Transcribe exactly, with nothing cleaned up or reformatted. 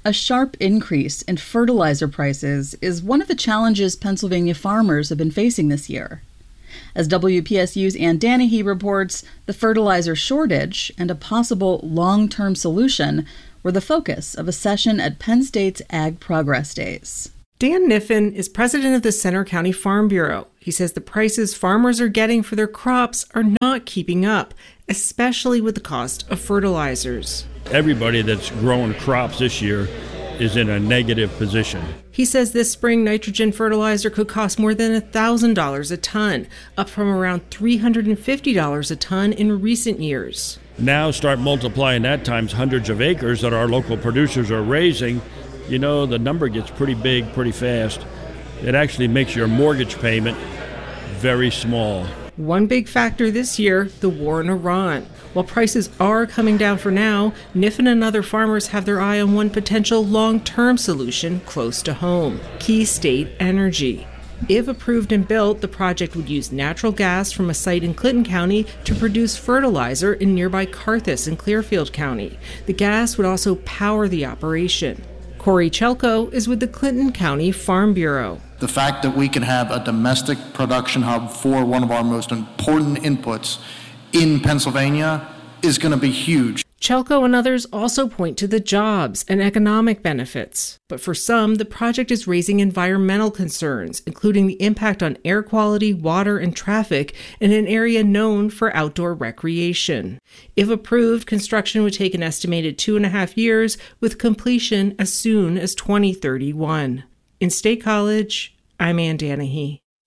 A sharp increase in fertilizer prices is one of the challenges Pennsylvania farmers have been facing this year. As W P S U's Ann Danahy reports, the fertilizer shortage and a possible long-term solution were the focus of a session at Penn State's Ag Progress Days. Dan Kniffen is president of the Center County Farm Bureau. He says the prices farmers are getting for their crops are not keeping up, especially with the cost of fertilizers. Everybody that's growing crops this year is in a negative position. He says this spring nitrogen fertilizer could cost more than one thousand dollars a ton, up from around three hundred fifty dollars a ton in recent years. Now start multiplying that times hundreds of acres that our local producers are raising. You know, the number gets pretty big pretty fast. It actually makes your mortgage payment very small. One big factor this year, the war in Iran. While prices are coming down for now, Kniffen and other farmers have their eye on one potential long-term solution close to home, Key State Energy. If approved and built, the project would use natural gas from a site in Clinton County to produce fertilizer in nearby Carthus in Clearfield County. The gas would also power the operation. Corey Chelko is with the Clinton County Farm Bureau. The fact that we can have a domestic production hub for one of our most important inputs in Pennsylvania is going to be huge. Chelko and others also point to the jobs and economic benefits. But for some, the project is raising environmental concerns, including the impact on air quality, water, and traffic in an area known for outdoor recreation. If approved, construction would take an estimated two and a half years, with completion as soon as twenty thirty-one. In State College, I'm Ann Danahy.